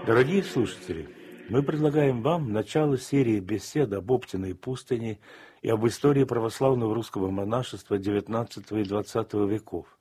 Дорогие слушатели, мы предлагаем вам начало серии бесед об Оптиной пустыне и об истории православного русского монашества XIX и XX веков.